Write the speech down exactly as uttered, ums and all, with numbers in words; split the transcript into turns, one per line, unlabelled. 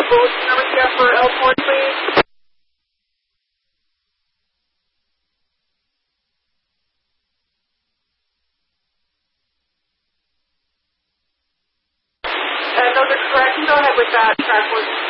bulletin number here for L four, please. Uh, those are correct. Go ahead with that track one.